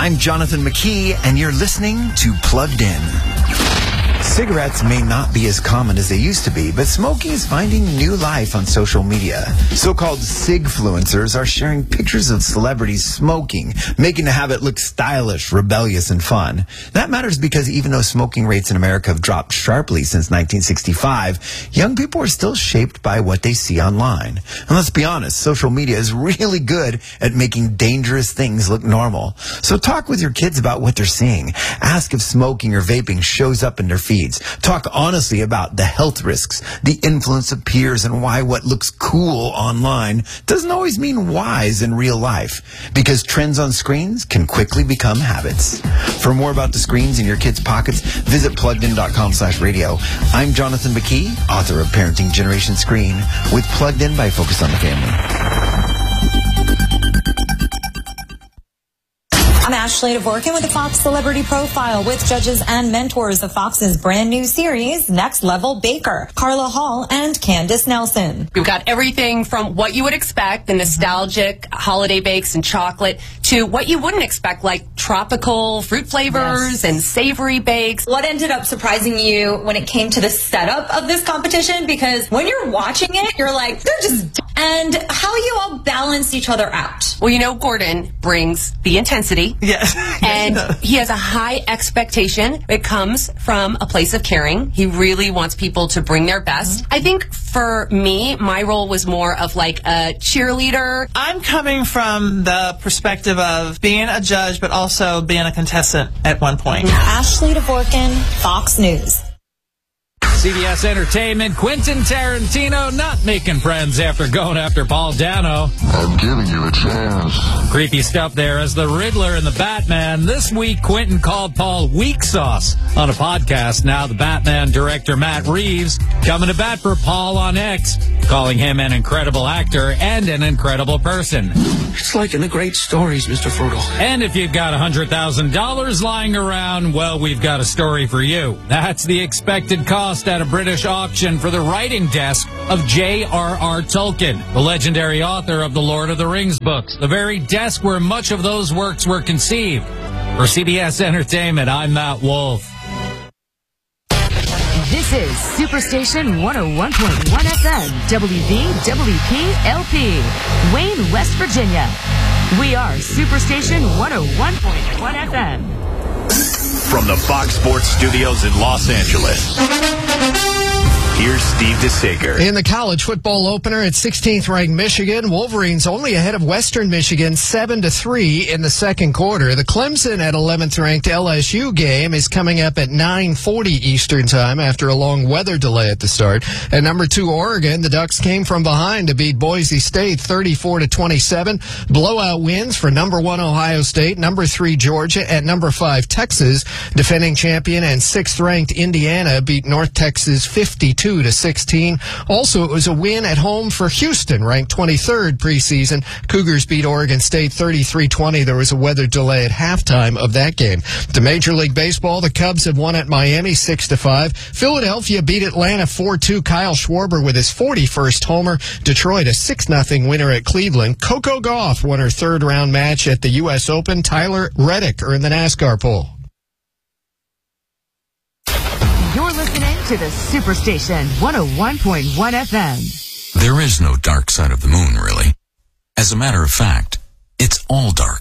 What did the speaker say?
I'm Jonathan McKee, and you're listening to Plugged In. Cigarettes may not be as common as they used to be, but smoking is finding new life on social media. So-called sigfluencers are sharing pictures of celebrities smoking, making the habit look stylish, rebellious, and fun. That matters because even though smoking rates in America have dropped sharply since 1965, young people are still shaped by what they see online. And let's be honest, social media is really good at making dangerous things look normal. So talk with your kids about what they're seeing. Ask if smoking or vaping shows up in their feeds. Talk honestly about the health risks, the influence of peers, and why what looks cool online doesn't always mean wise in real life. Because trends on screens can quickly become habits. For more about the screens in your kids' pockets, visit pluggedin.com/radio. I'm Jonathan McKee, author of Parenting Generation Screen, with Plugged In by Focus on the Family. I'm Ashley Dvorkin with the Fox Celebrity Profile with judges and mentors of Fox's brand new series, Next Level Baker, Carla Hall and Candace Nelson. We've got everything from what you would expect, the nostalgic holiday bakes and chocolate, to what you wouldn't expect, like tropical fruit flavors and savory bakes. What ended up surprising you when it came to the setup of this competition? Because when you're watching it, you're like, they're just... And how you all balance each other out. Well, you know, Gordon brings the intensity. Yes. And he has a high expectation. It comes from a place of caring. He really wants people to bring their best. I think for me, my role was more of like a cheerleader. I'm coming from the perspective of being a judge, but also being a contestant at one point. Ashley Dvorkin, Fox News. CBS Entertainment, Quentin Tarantino not making friends after going after Paul Dano. I'm giving you a chance. Creepy stuff there as the Riddler and the Batman. This week, Quentin called Paul weak sauce on a podcast. Now the Batman director Matt Reeves coming to bat for Paul on X, calling him an incredible actor and an incredible person. It's like in the great stories, Mr. Frugal. And if you've got $100,000 lying around, well, we've got a story for you. That's the expected cost at a British auction for the writing desk of J.R.R. Tolkien, the legendary author of the Lord of the Rings books, the very desk where much of those works were conceived. For CBS Entertainment, I'm Matt Wolf. This is Superstation 101.1 FM, WVWP-LP, Wayne, West Virginia. We are Superstation 101.1 FM. From the Fox Sports Studios in Los Angeles, here's Steve DeSager. In the college football opener at 16th ranked Michigan, Wolverines only ahead of Western Michigan 7-3 in the second quarter. The Clemson at 11th ranked LSU game is coming up at 9:40 Eastern time after a long weather delay at the start. At number 2 Oregon, the Ducks came from behind to beat Boise State 34-27. Blowout wins for number 1 Ohio State, number 3 Georgia, and number 5 Texas. Defending champion and 6th ranked Indiana beat North Texas 52-16. Also, it was a win at home for Houston, ranked 23rd preseason. Cougars beat Oregon State 33-20. There was a weather delay at halftime of that game. To Major League Baseball, the Cubs have won at Miami 6-5. Philadelphia beat Atlanta 4-2. Kyle Schwarber with his 41st homer. Detroit a 6-0 winner at Cleveland. Coco Gauff won her third-round match at the U.S. Open. Tyler Reddick earned the NASCAR pole. You're listening to the Superstation 101.1 FM. There is no dark side of the moon, really. As a matter of fact, it's all dark.